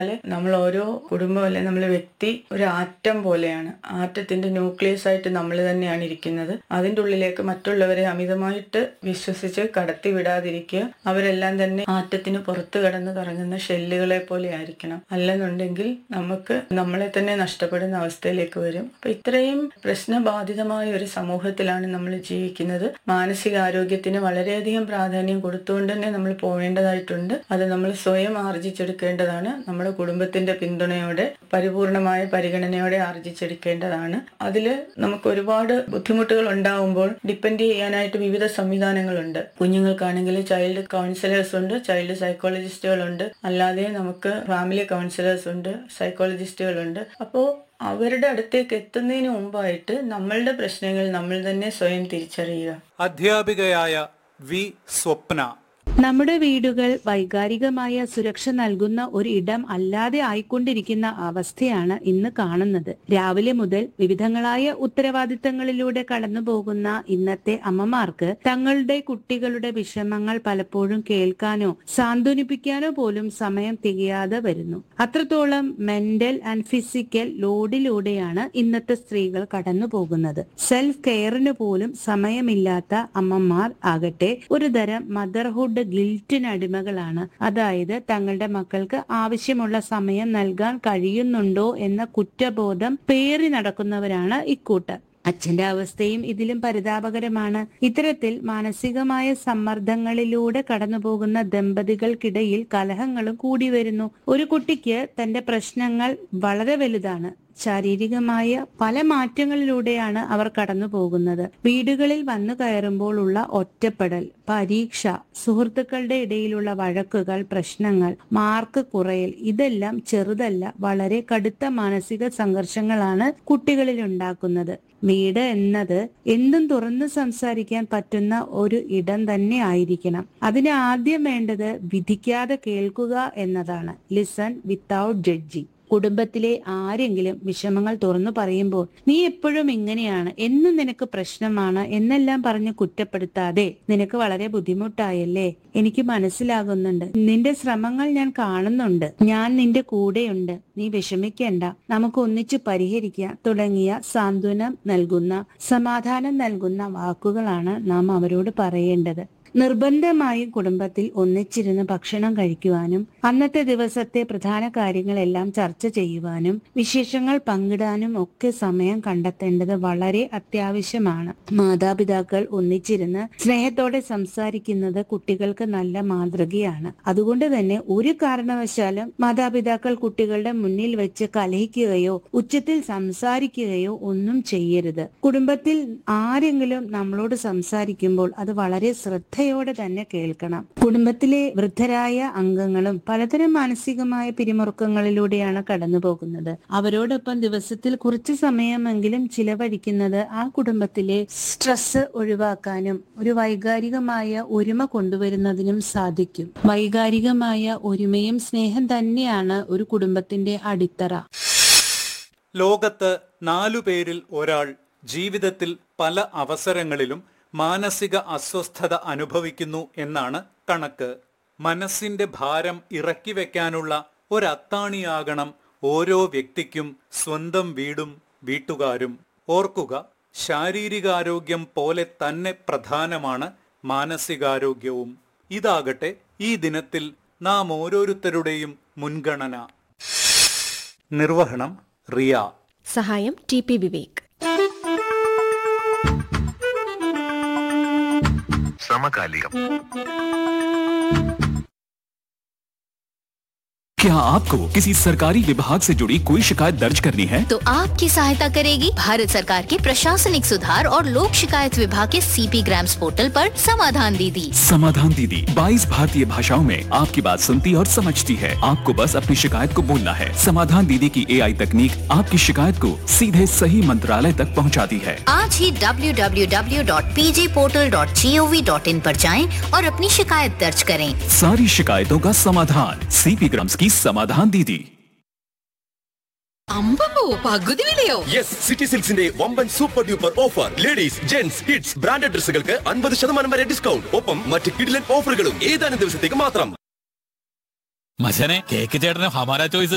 നമ്മൾ ഓരോ കുടുംബം അല്ലെ നമ്മൾ വ്യക്തി ഒരു ആറ്റം പോലെയാണ്. ആറ്റത്തിന്റെ ന്യൂക്ലിയസ് ആയിട്ട് നമ്മൾ തന്നെയാണ് ഇരിക്കുന്നത്. അതിൻ്റെ ഉള്ളിലേക്ക് മറ്റുള്ളവരെ അമിതമായിട്ട് വിശ്വസിച്ച് കടത്തി വിടാതിരിക്കുക. അവരെല്ലാം തന്നെ ആറ്റത്തിന് പുറത്ത് കടന്ന് കറങ്ങുന്ന ഷെല്ലുകളെ പോലെ ആയിരിക്കണം. അല്ലെന്നുണ്ടെങ്കിൽ നമുക്ക് നമ്മളെ തന്നെ നഷ്ടപ്പെടുന്ന അവസ്ഥയിലേക്ക് വരും. അപ്പൊ ഇത്രയും പ്രശ്നബാധിതമായ ഒരു സമൂഹത്തിലാണ് നമ്മൾ ജീവിക്കുന്നത്. മാനസികാരോഗ്യത്തിന് വളരെയധികം പ്രാധാന്യം കൊടുത്തുകൊണ്ട് തന്നെ നമ്മൾ പോവേണ്ടതായിട്ടുണ്ട്. അത് നമ്മൾ സ്വയം ആർജിച്ചെടുക്കേണ്ടതാണ്. നമ്മുടെ കുടുംബത്തിന്റെ പിന്തുണയോടെ പരിപൂർണമായ പരിഗണനയോടെ ആർജിച്ചെടുക്കേണ്ടതാണ്. അതിൽ നമുക്ക് ഒരുപാട് ബുദ്ധിമുട്ടുകൾ ഉണ്ടാവുമ്പോൾ ഡിപ്പെൻഡ് ചെയ്യാനായിട്ട് വിവിധ സംവിധാനങ്ങളുണ്ട്. കുഞ്ഞുങ്ങൾക്കാണെങ്കിൽ ചൈൽഡ് കൗൺസിലേഴ്സ് ഉണ്ട്, ചൈൽഡ് സൈക്കോളജിസ്റ്റുകളുണ്ട്, അല്ലാതെ നമുക്ക് ഫാമിലി കൗൺസിലേഴ്സ് ഉണ്ട്, സൈക്കോളജിസ്റ്റുകളുണ്ട്. അപ്പോൾ അവരുടെ അടുത്തേക്ക് എത്തുന്നതിന് മുമ്പായിട്ട് നമ്മളുടെ പ്രശ്നങ്ങൾ നമ്മൾ തന്നെ സ്വയം തിരിച്ചറിയുക. അധ്യാപികയായ വി സ്വപ്ന. നമ്മുടെ വീടുകൾ വൈകാരികമായ സുരക്ഷ നൽകുന്ന ഒരു ഇടം അല്ലാതെ ആയിക്കൊണ്ടിരിക്കുന്ന അവസ്ഥയാണ് ഇന്ന് കാണുന്നത്. രാവിലെ മുതൽ വിവിധങ്ങളായ ഉത്തരവാദിത്തങ്ങളിലൂടെ കടന്നു പോകുന്ന ഇന്നത്തെ അമ്മമാർക്ക് തങ്ങളുടെ കുട്ടികളുടെ വിഷമങ്ങൾ പലപ്പോഴും കേൾക്കാനോ സാന്ത്വനിപ്പിക്കാനോ പോലും സമയം തികയാതെ വരുന്നു. അത്രത്തോളം മെന്റൽ ആൻഡ് ഫിസിക്കൽ ലോഡിലൂടെയാണ് ഇന്നത്തെ സ്ത്രീകൾ കടന്നു പോകുന്നത്. സെൽഫ് കെയറിന് പോലും സമയമില്ലാത്ത അമ്മമാർ ആകട്ടെ ഒരു തരം മദർഹുഡ് ഗിൽറ്റിന് അടിമകളാണ്. അതായത് തങ്ങളുടെ മക്കൾക്ക് ആവശ്യമുള്ള സമയം നൽകാൻ കഴിയുന്നുണ്ടോ എന്ന കുറ്റബോധം പേറി നടക്കുന്നവരാണ് ഇക്കൂട്ടർ. അച്ഛന്റെ അവസ്ഥയും ഇതിലും പരിതാപകരമാണ്. ഇത്തരത്തിൽ മാനസികമായ സമ്മർദ്ദങ്ങളിലൂടെ കടന്നുപോകുന്ന ദമ്പതികൾക്കിടയിൽ കലഹങ്ങളും കൂടി വരുന്നു. ഒരു കുട്ടിക്ക് തന്റെ പ്രശ്നങ്ങൾ വളരെ വലുതാണ്. ശാരീരികമായ പല മാറ്റങ്ങളിലൂടെയാണ് അവർ കടന്നു പോകുന്നത്. വീടുകളിൽ വന്നു കയറുമ്പോൾ ഉള്ള ഒറ്റപ്പെടൽ, പരീക്ഷ, സുഹൃത്തുക്കളുടെ ഇടയിലുള്ള വഴക്കുകൾ, പ്രശ്നങ്ങൾ, മാർക്ക് കുറയൽ, ഇതെല്ലാം ചെറുതല്ല, വളരെ കടുത്ത മാനസിക സംഘർഷങ്ങളാണ് കുട്ടികളിൽ ഉണ്ടാക്കുന്നത്. വീട് എന്നത് എന്തും തുറന്നു സംസാരിക്കാൻ പറ്റുന്ന ഒരു ഇടം തന്നെ ആയിരിക്കണം. അതിന് ആദ്യം വേണ്ടത് വിധിക്കാതെ കേൾക്കുക എന്നതാണ്. Listen without judging. കുടുംബത്തിലെ ആരെങ്കിലും വിഷമങ്ങൾ തുറന്നു പറയുമ്പോൾ നീ എപ്പോഴും ഇങ്ങനെയാണ്, എന്നും നിനക്ക് പ്രശ്നമാണ് എന്നെല്ലാം പറഞ്ഞ് കുറ്റപ്പെടുത്താതെ നിനക്ക് വളരെ ബുദ്ധിമുട്ടായല്ലേ, എനിക്ക് മനസ്സിലാകുന്നുണ്ട്, നിന്റെ ശ്രമങ്ങൾ ഞാൻ കാണുന്നുണ്ട്, ഞാൻ നിന്റെ കൂടെയുണ്ട്, നീ വിഷമിക്കേണ്ട, നമുക്ക് ഒന്നിച്ചു പരിഹരിക്കാം തുടങ്ങിയ സാന്ത്വനം നൽകുന്ന, സമാധാനം നൽകുന്ന വാക്കുകളാണ് നാം അവരോട് പറയേണ്ടത്. നിർബന്ധമായും കുടുംബത്തിൽ ഒന്നിച്ചിരുന്ന് ഭക്ഷണം കഴിക്കുവാനും അന്നത്തെ ദിവസത്തെ പ്രധാന കാര്യങ്ങളെല്ലാം ചർച്ച ചെയ്യുവാനും വിശേഷങ്ങൾ പങ്കിടാനും ഒക്കെ സമയം കണ്ടെത്തേണ്ടത് വളരെ അത്യാവശ്യമാണ്. മാതാപിതാക്കൾ ഒന്നിച്ചിരുന്ന് സ്നേഹത്തോടെ സംസാരിക്കുന്നത് കുട്ടികൾക്ക് നല്ല മാതൃകയാണ്. അതുകൊണ്ട് തന്നെ ഒരു കാരണവശാലും മാതാപിതാക്കൾ കുട്ടികളുടെ മുന്നിൽ വെച്ച് കലഹിക്കുകയോ ഉച്ചത്തിൽ സംസാരിക്കുകയോ ഒന്നും ചെയ്യരുത്. കുടുംബത്തിൽ ആരെങ്കിലും നമ്മളോട് സംസാരിക്കുമ്പോൾ അത് വളരെ ശ്രദ്ധയോടെ തന്നെ കേൾക്കണം. കുടുംബത്തിലെ വൃദ്ധരായ അംഗങ്ങളും പലതരം മാനസികമായ പിരിമുറുക്കങ്ങളിലൂടെയാണ് കടന്നു പോകുന്നത്. അവരോടൊപ്പം ദിവസത്തിൽ കുറച്ചു സമയമെങ്കിലും ചിലവഴിക്കുന്നത് ആ കുടുംബത്തിലെ സ്ട്രെസ് ഒഴിവാക്കാനും ഒരു വൈകാരികമായ ഒരുമ കൊണ്ടുവരുന്നതിനും സാധിക്കും. വൈകാരികമായ ഒരുമയും സ്നേഹം തന്നെയാണ് ഒരു കുടുംബത്തിന്റെ അടിത്തറ. ലോകത്ത് 4 പേരിൽ ഒരാൾ ജീവിതത്തിൽ പല അവസരങ്ങളിലും മാനസിക അസ്വസ്ഥത അനുഭവിക്കുന്നു എന്നാണ് കണക്ക്. മനസ്സിന്റെ ഭാരം ഇറക്കി വെക്കാനുള്ള ഒരത്താണിയാകണം ഓരോ വ്യക്തിക്കും സ്വന്തം വീടും വീട്ടുകാരും. ഓർക്കുക, ശാരീരികാരോഗ്യം പോലെ തന്നെ പ്രധാനമാണ് മാനസികാരോഗ്യവും. ഇതാകട്ടെ ഈ ദിനത്തിൽ നാം ഓരോരുത്തരുടെയും മുൻഗണന. നിർവഹണം റിയ. സഹായം TP വിവേക്. സമകാലികം. क्या आपको किसी सरकारी विभाग से जुड़ी कोई शिकायत दर्ज करनी है? तो आपकी सहायता करेगी भारत सरकार के प्रशासनिक सुधार और लोक शिकायत विभाग के CP ग्राम्स पोर्टल पर समाधान दीदी। समाधान दीदी 22 भारतीय भाषाओं में आपकी बात सुनती और समझती है। आपको बस अपनी शिकायत को बोलना है। समाधान दीदी की AI तकनीक आपकी शिकायत को सीधे सही मंत्रालय तक पहुंचाती है। आज ही www.pjportal.gov.in पर जाएं और अपनी शिकायत दर्ज करें। सारी शिकायतों का समाधान CP ग्राम्स की समाधान दीदी. പകുതി വിലയോ? യെസ്, സിറ്റി സിൽക്സിന്റെ വമ്പൻ super duper offer. Ladies, gents, kids branded ഡ്രസ്സുകൾക്ക് 50% വരെ ഡിസ്കൗണ്ട്. ഒപ്പം മറ്റ് കിടിലൻ ഓഫറുകളും ഏതാനും ദിവസത്തേക്ക് മാത്രം. മച്ചനെ, കേക്ക് ചേട്ടന് ഹമാര ചോയ്സ്